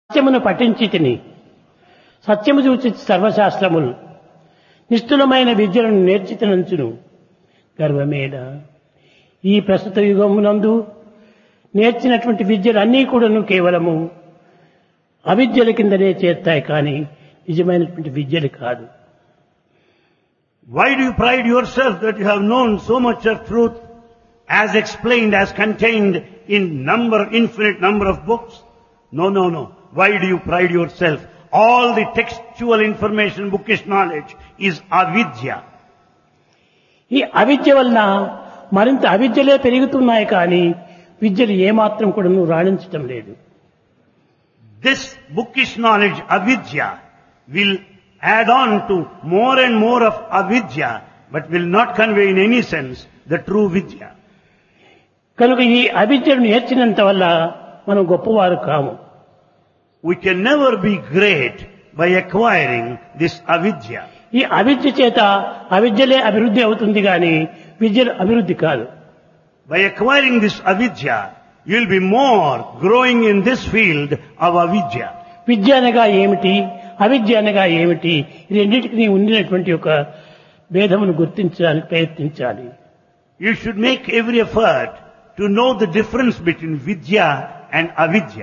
సత్యమును పఠించితిని సత్యము చూచి సర్వశాస్త్రములు నిష్ఠులమైన విద్యలను నేర్చితనంచును గర్వమేడ ఈ ప్రస్తుత యుగమునందు నేర్చినటువంటి విద్యలు అన్నీ కూడాను కేవలము అవిద్యల కిందనే చేస్తాయి కానీ నిజమైనటువంటి విద్యలు కాదు. Why do you pride yourself that you have known so much of truth as explained, as contained in infinite number of books? No. Why do you pride yourself? All the textual information, bookish knowledge is avidya. ఈ అవిద్య వలన మరింత అవిద్యలే పెరుగుతున్నాయి కానీ విద్యలు ఏమాత్రం కూడా రాణించటం లేదు. This bookish knowledge, avidya, will add on to more and more of avidya, but will not convey in any sense the true vidya. కనుక ఈ అవిద్యను నేర్చినంత వల్ల మనం గొప్పవారు కాము. We can never be great by acquiring this avidya. ఈ అవిద్య చేత అవిద్యలే అభివృద్ధి అవుతుంది కానీ విద్యలు అభివృద్ధి కాదు. By acquiring this avidya, you will be more growing in this field of avidya. విద్య అనగా ఏమిటి, అవిద్య అనగా ఏమిటి, ఈ రెండింటికి ఉండినటువంటి ఒక భేదమును గుర్తించడానికి ప్రయత్నించాలి. You should make every effort to know the difference between vidya and avidya.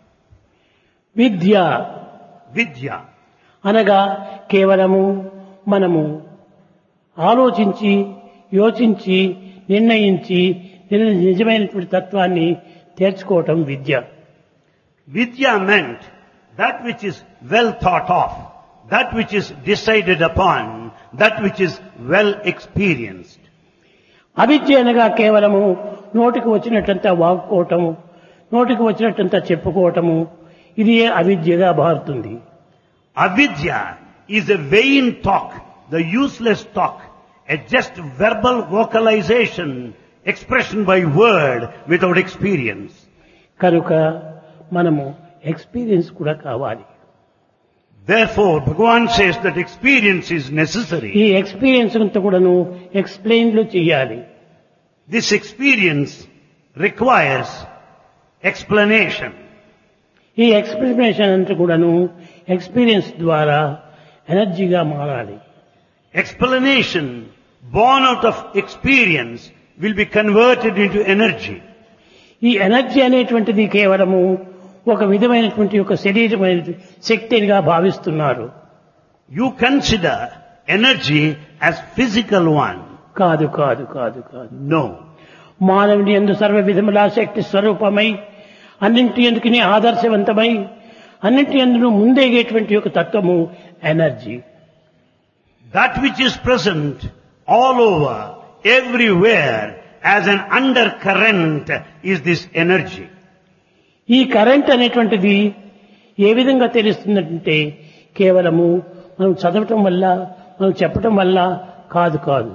విద్య అనగా కేవలము మనము ఆలోచించి యోచించి నిర్ణయించి నిజమైనటువంటి తత్వాన్ని తేల్చుకోవటం విద్య. Vidya meant that which is well thought of, that which is decided upon, that which is well experienced. అవిద్య అనగా కేవలము నోటికి వచ్చినట్టంతా వాక్కోవటము, నోటికి వచ్చినట్టంతా చెప్పుకోవటము, ఇది అవిద్యగా మారుతుంది. Avidya is a vain talk, the useless talk, a just verbal vocalization, expression by word without experience. కనుక మనము experience కూడా కావాలి. Therefore, Bhagavan says that experience is necessary. ఈ ఎక్స్పీరియన్స్ అంతా కూడాను ఎక్స్ప్లెయిన్ లో చేయాలి. This experience requires explanation. ఈ ఎక్స్ప్లెనేషన్ అంతా కూడాను ఎక్స్పీరియన్స్ ద్వారా ఎనర్జీగా మారాలి. Explanation born out of experience will be converted into energy. ఈ ఎనర్జీ అనేటువంటిది కేవలము ఒక విధమైనటువంటి ఒక శరీరమైన శక్తిగా భావిస్తున్నారు. You consider energy as physical one. కాదు. No. మానవుని యందు సర్వ విధముల శక్తి స్వరూపమై అన్నింటి ఎందుకుని ఆదర్శవంతమై అన్నింటి ఎందును ముందేగేటువంటి ఒక తత్వము energy. That which is present all over, everywhere, as an undercurrent is this energy. ఈ కరెంట్ అనేటువంటిది ఏ విధంగా తెలుస్తుందంటే కేవలము మనం చదవటం వల్ల మనం చెప్పటం వల్ల కాదు.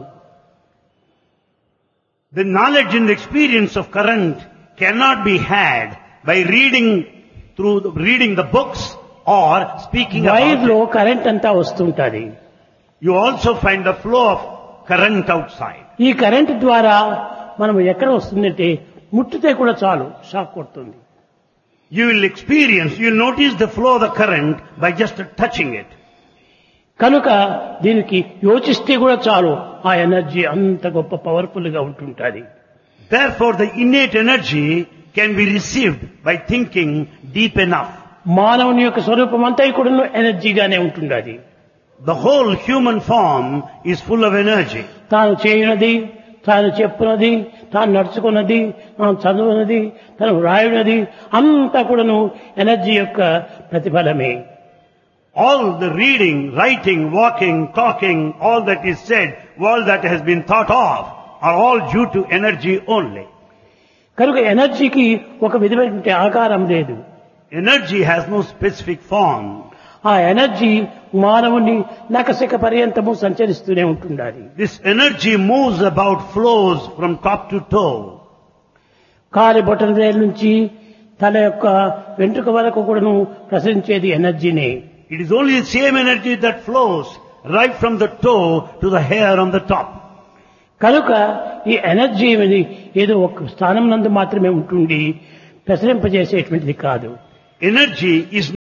The knowledge and the experience of current cannot be had by reading the books or speaking wire about లో it. కరెంట్ అంతా వస్తుంటది. You also find the flow of current outside. ఈ కరెంట్ ద్వారా మనం ఎక్కడ వస్తుందంటే ముట్టితే కూడా చాలు షాక్ కొడుతుంది. You will notice the flow of the current by just touching it. కనుక దీనికి యోచిస్తే కూడా చాలు ఆ ఎనర్జీ అంత గొప్ప పవర్ఫుల్ గా ఉంటుంటది. Therefore, the innate energy can be received by thinking deep enough. మానవుని యొక్క స్వరూపం అంతా కూడా ఎనర్జీగానే ఉంటుండది. The whole human form is full of energy. తాను చేయునది, తాను చెప్పునది, తాను నడుచుకున్నది, తాను చదువునది, తాను వ్రాయునది అంతా కూడాను ఎనర్జీ యొక్క ప్రతిఫలమే. All the reading, writing, walking, talking, all that is said, all that has been thought of, are all due to energy only. కనుక ఎనర్జీకి ఒక విధమైనటువంటి ఆకారం లేదు. Energy has no specific form. ఆ ఎనర్జీ మానవుని నకశక పర్యంతము సంచరిస్తూనే ఉంటుండాలి. This energy moves about, flows from top to toe. కాలి బొటన వేలు నుంచి తల యొక్క వెంట్రుక వరకు కూడాను ప్రసరించేది ఎనర్జీనే. It is only the same energy that flows right from the toe to the hair on the top. కనుక ఈ ఎనర్జీ అనేది ఏదో ఒక స్థానం నందు మాత్రమే ఉంటుంది, ప్రసరింపజేసేటువంటిది కాదు. Energy is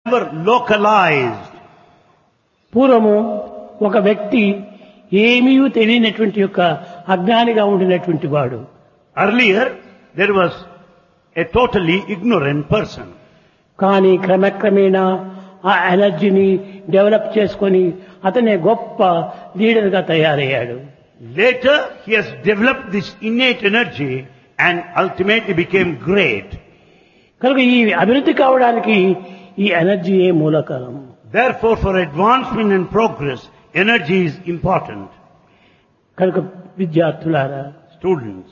never localized. పూర్వము ఒక వ్యక్తి ఏమీ తెలియనటువంటి యొక్క అజ్ఞానిగా ఉండినటువంటి వాడు. Earlier, there was a totally ignorant person. కానీ క్రమక్రమేణా ఆ ఎనర్జీని డెవలప్ చేసుకొని అతనే గొప్ప లీడర్గా తయారయ్యాడు. Later, he has developed this innate energy and ultimately became great. కనుక ఈ అభివృద్ధి కావడానికి ఈ ఎనర్జీయే మూలకారణం. Therefore, for advancement and progress, energy is important. కనుక విద్యార్థులారా, Students,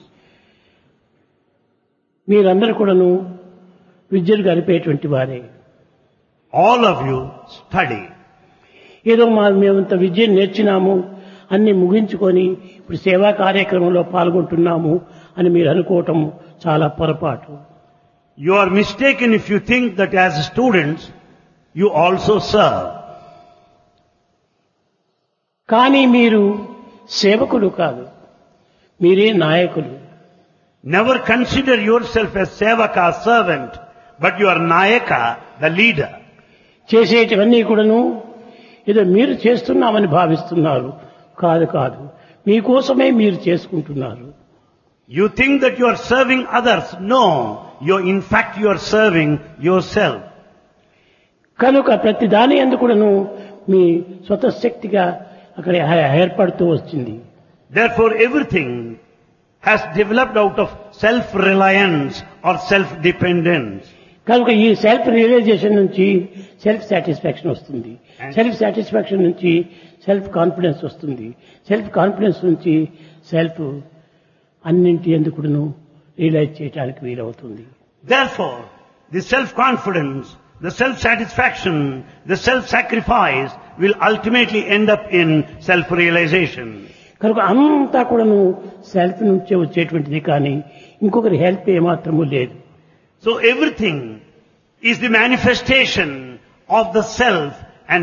మీరందరూ కూడాను విద్యను గడిపేటువంటి వారే. all of you study. ఏదో మేమంత విద్యను నేర్చినాము, అన్ని ముగించుకొని ఇప్పుడు సేవా కార్యక్రమంలో పాల్గొంటున్నాము అని మీరు అనుకోవటం చాలా పొరపాటు. You are mistaken if you think that as students, you also serve. కానీ మీరు సేవకులు కాదు, మీరే నాయకులు. Never consider yourself as sevaka, servant, but you are nayaka, the leader. చేసేటివన్నీ కూడాను ఏదో మీరు చేస్తున్నామని భావిస్తున్నారు. కాదు కాదు, మీకోసమే మీరు చేసుకుంటున్నారు. You think that you are serving others. No, in fact you are serving yourself. కనుక ప్రతి దాని యందు కూడాను మీ స్వతశక్తిగా అక్కడ ఏర్పడుతూ వచ్చింది. Therefore everything has developed out of self-reliance or self-dependence. కనుక ఈ సెల్ఫ్ రియలైజేషన్ నుంచి సెల్ఫ్ సాటిస్ఫాక్షన్ వస్తుంది. సెల్ఫ్ సాటిస్ఫాక్షన్ నుంచి సెల్ఫ్ కాన్ఫిడెన్స్ వస్తుంది. సెల్ఫ్ కాన్ఫిడెన్స్ నుంచి సెల్ఫ్ అన్నింటి ఎందుకును రియలైజ్ చేయడానికి వీలవుతుంది. Therefore, the self-confidence, the self-satisfaction, the self-sacrifice will ultimately end up in self-realization. కనుక అంతా కూడాను సెల్ఫ్ నుంచే వచ్చేటువంటిది, కానీ ఇంకొకరి హెల్ప్ ఏమాత్రము లేదు. So everything is the manifestation of the self and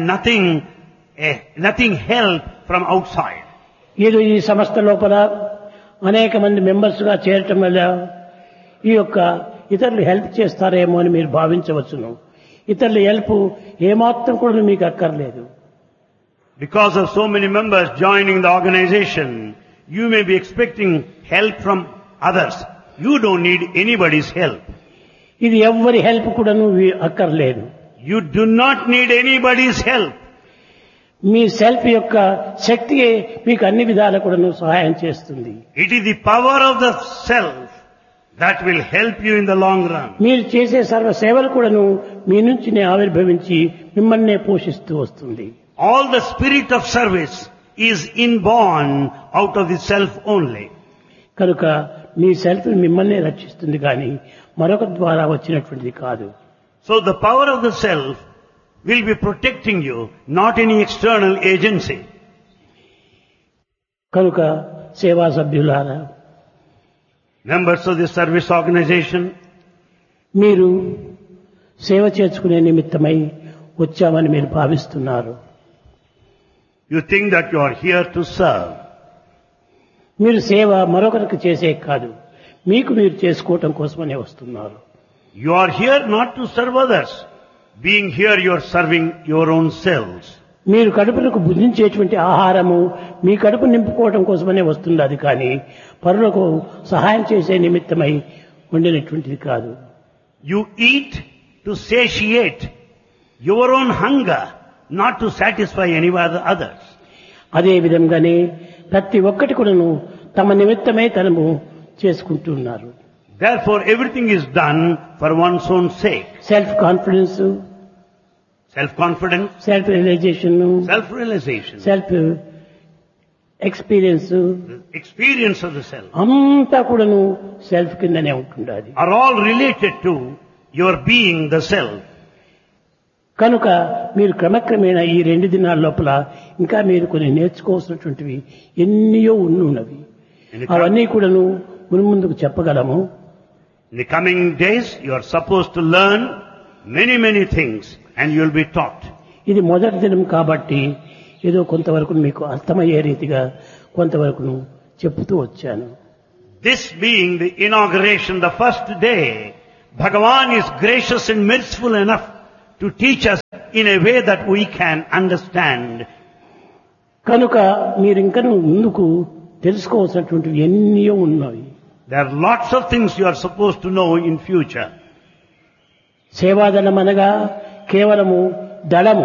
nothing help from outside. ఏదో ఈ సంస్థ లోపల అనేక మంది మెంబర్స్ గా చేరటం వల్ల ఈ యొక్క ఇతరులు హెల్ప్ చేస్తారేమో అని మీరు భావించవచ్చును. ఇతరుల హెల్ప్ ఏమాత్రం కూడా మీకు అక్కర్లేదు. Because of so many members joining the organization, you may be expecting help from others. You don't need anybody's help. ఇది ఎవ్వరి హెల్ప్ కూడా అక్కర్లేదు. You do not need anybody's help. Me self యొక్క శక్తియే మీకు అన్ని విధాల కూడా సహాయం చేస్తుంది. It is the power of the self that will help you in the long run. మీరు చేసే సర్వ సేవలు కూడాను మీ నుంచినే ఆవిర్భవించి మిమ్మల్నే పోషిస్తూ వస్తుంది. All the spirit of service is inborn out of the self only. కనుక మీ సెల్ఫ్ మిమ్మల్నే రక్షిస్తుంది, కానీ మరొక ద్వారా వచ్చినటువంటిది కాదు. So the power of the self will be protecting you, not any external agency. కనుక సేవా సభ్యులారా, Members of the service organization, మీరు సేవ చేసుకునే నిమిత్తమై వచ్చామని మీరు భావిస్తున్నారు. you think that you are here to serve. మీరు సేవ మరొకరికి చేసే కాదు, మీకు మీరు చేసుకోవటం కోసమనే వస్తున్నారు. You are here not to serve others. Being here, you are serving your own selves. మీరు కడుపులకు భుజించేటువంటి ఆహారము మీ కడుపు నింపుకోవటం కోసమనే వస్తుంది, అది కానీ పరులకు సహాయం చేసే నిమిత్తమై ఉండినటువంటిది కాదు. You eat to satiate your own hunger, not to satisfy any others. అదే విధంగానే ప్రతి ఒక్కటి కూడాను తమ నిమిత్తమే తనము చేసుకుంటున్నారు. Therefore, everything is done for one's own sake. Self confidence, Self-confidence, self realisation, self-realization, self experience the experience of the self అంతా కూడాను సెల్ఫ్ కిందనే ఉంటుండాలి. are all related to your being the self. కనుక మీరు క్రమక్రమేణా ఈ 2 దినాల లోపల ఇంకా మీరు కొన్ని నేర్చుకోవాల్సినటువంటివి ఎన్నో ఉన్నవి. అవన్నీ కూడాను ముందుకు చెప్పగలము. In the coming days, you are supposed to learn many things and you will be taught. ఇది మొదటి దినం కాబట్టి ఏదో కొంతవరకు మీకు అర్థమయ్యే రీతిగా కొంతవరకు చెప్తూ వచ్చాను. This being the inauguration, the first day, Bhagavan is gracious and merciful enough to teach us in a way that we can understand. కనుక మీరు ఇంకా ముందుకు తెలుసుకోవాల్సినటువంటి ఎన్నో ఉన్నాయి. There are lots of things you are supposed to know in future. సేవాదళం అనగా కేవలము దళము.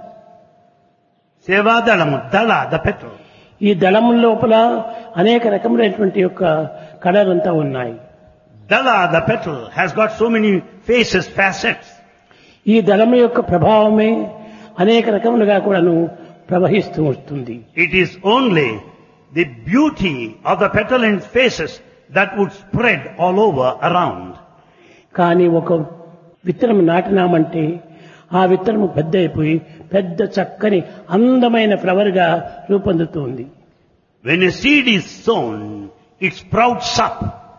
Sevadalamu, Dala, the petal. ఈ దళము లోపల అనేక రకములైనటువంటి యొక్క కళలంతా ఉన్నాయి. Dala, the petal, has got so many faces, facets. ఈ దళము యొక్క ప్రభావమే అనేక రకములుగా కూడాను ప్రవహిస్తూ వస్తుంది. It is only the beauty of the petal and faces that would spread all over around. కానీ ఒక విత్తనం నాటినామంటే ఆ విత్తనం పెద్ద అయిపోయి పెద్ద చక్కని అందమైన ఫ్లవర్ గా రూపొందుతుంది. When a seed is sown, it sprouts up,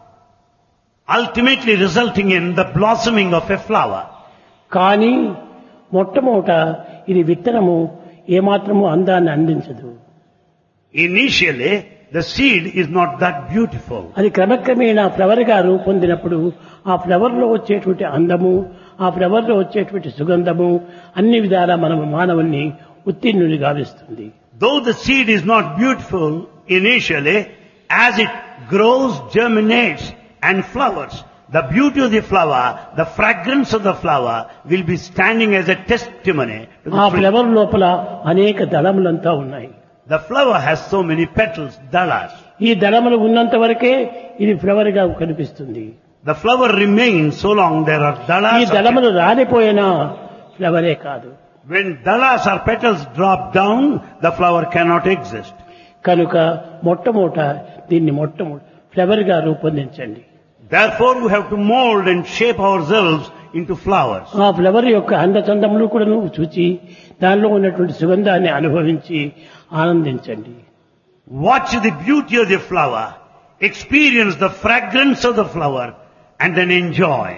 ultimately resulting in the blossoming of a flower. కానీ మొట్టమొదట ఇది విత్తనము ఏమాత్రము అందాన్ని అందించదు. Initially, the seed is not that beautiful. అది క్రమక్రమేణా ఫ్లవర్ గా రూపొందినప్పుడు ఆ ఫ్లవర్ లో వచ్చేటువంటి అందము, ఆ ఫ్లవర్ లో వచ్చేటువంటి సుగంధము అన్ని విధాలా మనం మానవుణ్ణి ఉత్తీర్ణుని గావిస్తుంది. Though the seed is not beautiful initially, as it grows, germinates and flowers, the beauty of the flower, the fragrance of the flower will be standing as a testimony to ఆ the tree. Flower లోపల అనేక దళములంతా ఉన్నాయి. The flower has so many petals, dalas. ఈ దళములు ఉన్నంత వరకే ఇది flower గా కనిపిస్తుంది. The flower remains so long there are ఈ dalas. దళములు రాలిపోయినా ఫ్లవరే కాదు. When dalas or petals drop down, the flower cannot exist. కనుక మొట్టమొదట దీన్ని ఫ్లవర్ గా రూపొందించండి. Therefore we have to mold and shape ourselves into flowers. ఆ ఫ్లవర్ యొక్క అందచందములు కూడా నువ్వు చూచి దానిలో ఉన్నటువంటి సుగంధాన్ని అనుభవించి ఆనందించండి. Watch the beauty of the flower, experience the fragrance of the flower and then enjoy.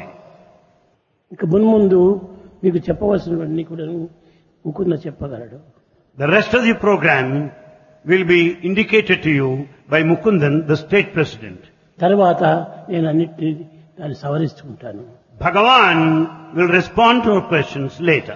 ఇక మున్ముందు మీకు చెప్పవలసినవన్నీ కూడా ముకుంద చెప్పగలడు. The rest of the program will be indicated to you by Mukundan, the state president. తర్వాత నేను అన్నిటినీ దాన్ని సవరిస్తుంటాను. Bhagavan will respond to our questions later.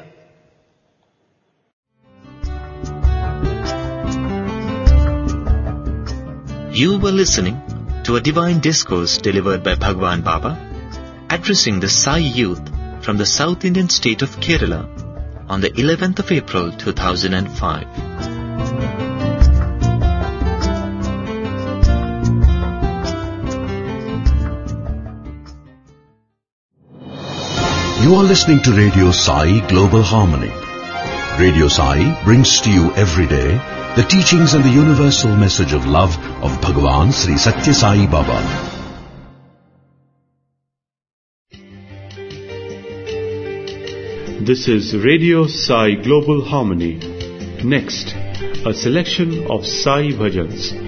You were listening to a divine discourse delivered by Bhagwan Baba, addressing the Sai youth from the South Indian state of Kerala on the 11th of April 2005. You are listening to Radio Sai Global Harmony. Radio Sai brings to you every day the teachings and the universal message of love of Bhagavan Sri Satya Sai Baba. This is Radio Sai Global Harmony. Next, a selection of Sai Bhajans